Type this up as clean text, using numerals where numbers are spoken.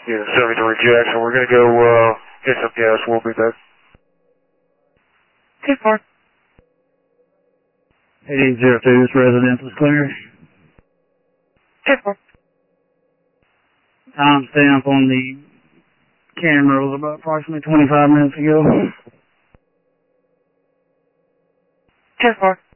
Yeah, 73 Jackson. We're going to go get some gas. We'll be back. 10-4. 8802, this residence is clear. 10-4. Timestamp on the camera was about approximately 25 minutes ago. 10-4.